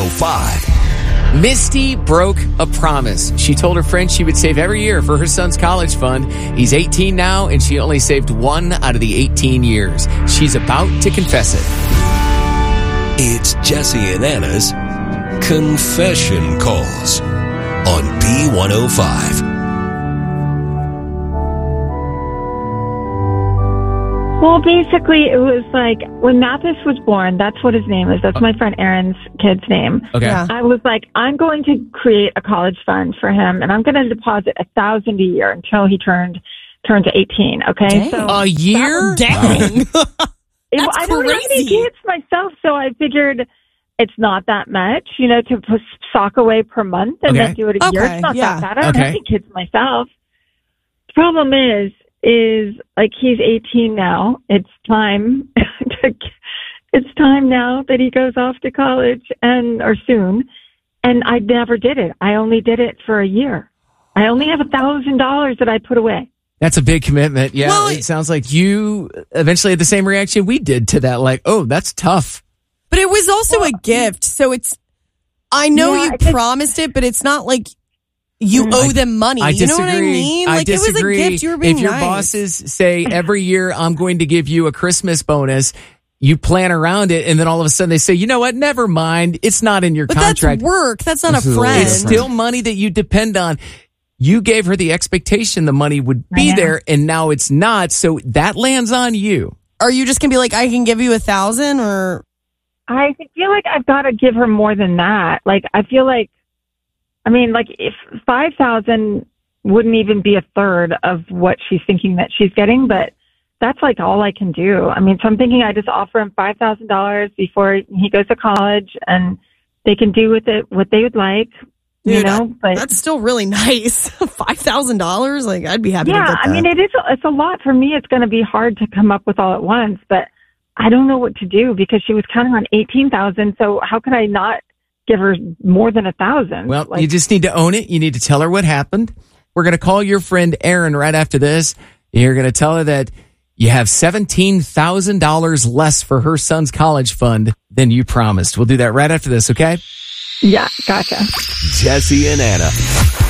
B105. Misty broke a promise. She told her friend she would save every year for her son's college fund. He's 18 now, and she only saved 1 out of the 18 years. She's about to confess it. It's Jesse and Anna's Confession Calls on B105. Well, basically, it was like when Mathis was born, that's what his name is. That's my friend Aaron's kid's name. Okay. Yeah. I was like, I'm going to create a college fund for him, and I'm going to deposit $1,000 a year until he turns 18. Okay, Dang. so A year? Dang. I don't have any kids myself, so I figured it's not that much, to sock away per month and then do it a year. Okay, It's not yeah. that bad. I don't have any kids myself. The problem is like he's 18 now. It's time it's time now that he goes off to college or soon. And I never did it. I only did it for a year. I only have $1,000 that I put away. That's a big commitment. Yeah, Well, it sounds like you eventually had the same reaction we did to that. Like, oh, that's tough. But it was also a gift. So I know Yeah, you promised it, but it's not like you owe them money. I You disagree. know what I mean? Like, disagree. it was a gift. You were being If your nice. bosses say every year I'm going to give you a Christmas bonus, you plan around it, and then all of a sudden they say, you know what? Never mind. It's not in your But contract. that's work. That's not a friend. It's still money that you depend on. You gave her the expectation the money would be there, and now it's not. So that lands on you. Are you just going to be like, I can give you 1,000 or? I feel like I've got to give her more than that. Like, I feel like, if 5,000 wouldn't even be a third of what she's thinking that she's getting, but that's like all I can do. So I'm thinking I just offer him $5,000 before he goes to college, and they can do with it what they would like, Dude, but that's still really nice. $5,000? Like, I'd be happy to get that. it's a lot for me. It's going to be hard to come up with all at once, but I don't know what to do because she was counting on 18,000. So how could I not give her more than 1,000? Well, you just need to own it. You need to tell her what happened. We're going to call your friend Aaron right after this. You're going to tell her that you have $17,000 less for her son's college fund than you promised. We'll do that right after this, okay? Yeah, gotcha. Jesse and Anna